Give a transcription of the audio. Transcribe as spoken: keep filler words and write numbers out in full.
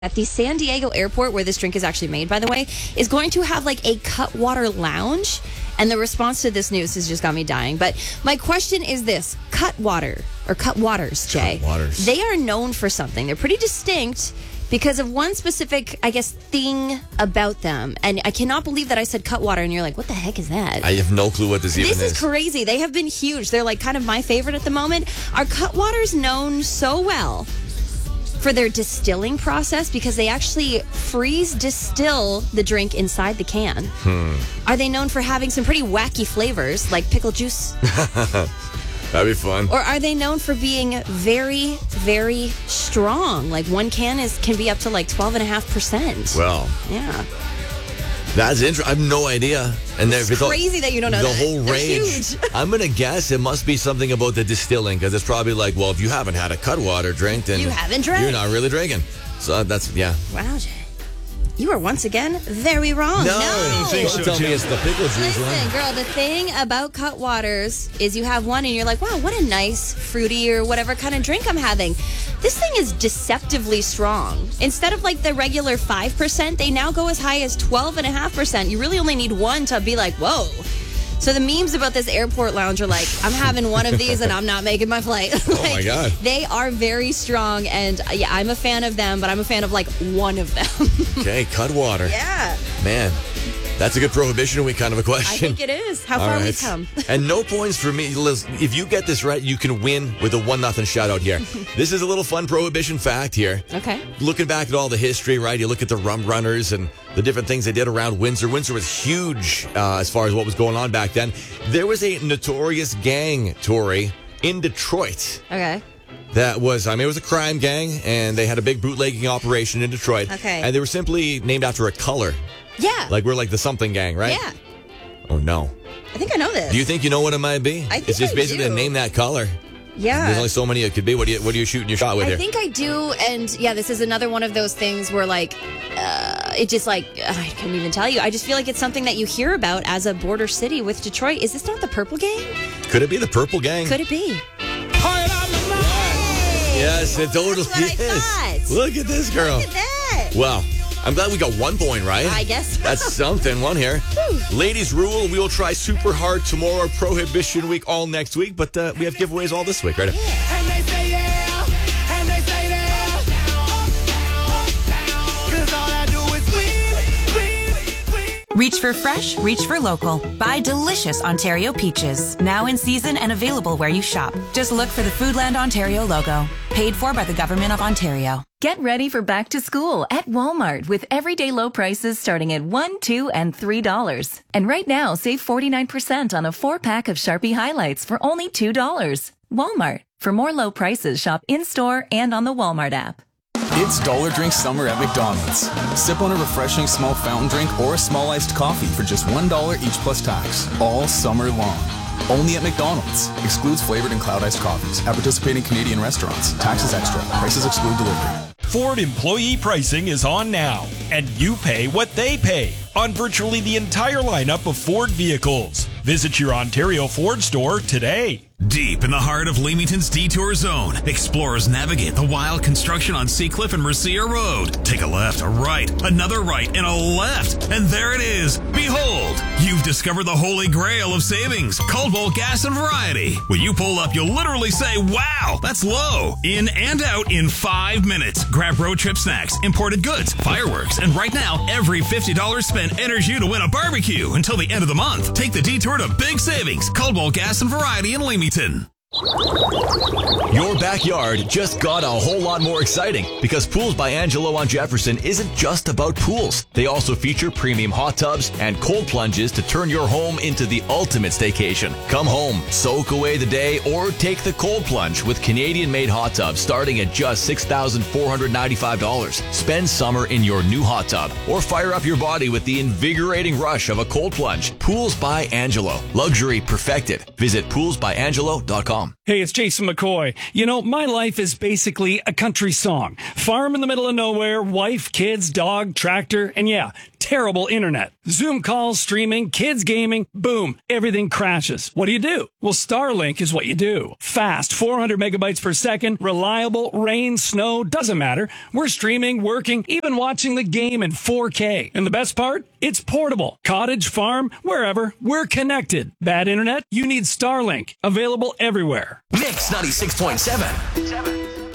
At the San Diego airport, where this drink is actually made, by the way, is going to have like a Cutwater lounge. And the response to this news has just got me dying. But my question is this. Cutwater, or Cutwaters, Jay. Cutwaters. They are known for something. They're pretty distinct because of one specific, I guess, thing about them. And I cannot believe that I said Cutwater, and you're like, what the heck is that? I have no clue what this, even is. This is crazy. They have been huge. They're like kind of my favorite at the moment. Are Cutwaters known so well for their distilling process because they actually freeze distill the drink inside the can? Hmm. Are they known for having some pretty wacky flavors like pickle juice? That'd be fun. Or are they known for being very, very strong? Like one can is can be up to like twelve point five percent. Well, yeah. That's interesting. I have no idea. And it's crazy all, that you don't know the that. whole They're range. Huge. I'm going to guess it must be something about the distilling, because it's probably like, well, if you haven't had a Cutwater drink, then you haven't drank. You're not really drinking. So that's, yeah. Wow, Jay. You are once again very wrong. No, no. I think so, tell me it's the pickle juice. Listen, one. girl, the thing about Cutwaters is you have one and you're like, wow, what a nice fruity or whatever kind of drink I'm having. This thing is deceptively strong. Instead of like the regular five percent, they now go as high as twelve point five percent. You really only need one to be like, whoa. So the memes about this airport lounge are like, I'm having one of these and I'm not making my flight. Like, oh my God. They are very strong, and uh, yeah, I'm a fan of them, but I'm a fan of like one of them. Okay, Cutwater. Yeah. Man, that's a good Prohibition Week kind of a question. I think it is. How All far right. we've come. And no points for me. Listen, if you get this right, you can win with a one nothing shout out here. This is a little fun Prohibition fact here. Okay. Looking back at all the history, right? You look at the rum runners and the different things they did around Windsor. Windsor was huge uh, as far as what was going on back then. There was a notorious gang, Tori, in Detroit. Okay. That was, I mean, it was a crime gang, and they had a big bootlegging operation in Detroit. Okay. And they were simply named after a color. Yeah. Like we're like the something gang, right? Yeah. Oh, no. I think I know this. Do you think you know what it might be? I think It's just I basically do. name that color. Yeah. There's only so many it could be. What do you, what are you shooting your shot with I here? think I do, and yeah, this is another one of those things where like, uh, it just like, I couldn't even tell you. I just feel like it's something that you hear about as a border city with Detroit. Is this not the Purple Gang? Could it be the Purple Gang? Could it be? Yes, it totally That's what I is. thought. Look at this girl. Look at that. Well, I'm glad we got one point right. I guess so. That's something. One here. Ladies rule. We will try super hard tomorrow. Prohibition Week all next week, but uh, we have giveaways all this week, right? Yeah. And they say yeah, and they say that. Cause all I do is win, win, win. Reach for fresh, reach for local. Buy delicious Ontario peaches. Now in season and available where you shop. Just look for the Foodland Ontario logo. Paid for by the Government of Ontario. Get ready for back to school at Walmart with everyday low prices starting at one, two, and three dollars. And right now, save forty-nine percent on a four-pack of Sharpie highlights for only two dollars. Walmart. For more low prices, shop in-store and on the Walmart app. It's Dollar Drink Summer at McDonald's. Sip on a refreshing small fountain drink or a small iced coffee for just one dollar each plus tax. All summer long. Only at McDonald's. Excludes flavored and cloud iced coffees. At participating Canadian restaurants. Taxes extra. Prices exclude delivery. Ford employee pricing is on now, and you pay what they pay on virtually the entire lineup of Ford vehicles. Visit your Ontario Ford store today. Deep in the heart of Leamington's Detour Zone, explorers navigate the wild construction on Seacliff and Mercia Road. Take a left, a right, another right, and a left. And there it is. Behold, you've discovered the holy grail of savings, Coldwell Gas and Variety. When you pull up, you'll literally say, wow, that's low. In and out in five minutes. Grab road trip snacks, imported goods, fireworks, and right now, every fifty dollars spent enters you to win a barbecue until the end of the month. Take the detour to big savings, Coldwell Gas and Variety in Leamington. Your backyard just got a whole lot more exciting because Pools by Angelo on Jefferson isn't just about pools. They also feature premium hot tubs and cold plunges to turn your home into the ultimate staycation. Come home, soak away the day, or take the cold plunge with Canadian-made hot tubs starting at just six thousand four hundred ninety-five dollars. Spend summer in your new hot tub or fire up your body with the invigorating rush of a cold plunge. Pools by Angelo. Luxury perfected. Visit pools by angelo dot com. Hey, it's Jason McCoy. You know, my life is basically a country song. Farm in the middle of nowhere, wife, kids, dog, tractor, and yeah, terrible internet. Zoom calls, streaming, kids gaming, boom, everything crashes. What do you do? Well, Starlink is what you do. Fast, four hundred megabytes per second, reliable, rain, snow, doesn't matter. We're streaming, working, even watching the game in four K. And the best part? It's portable. Cottage, farm, wherever, we're connected. Bad internet? You need Starlink. Available everywhere. Mix ninety-six point seven.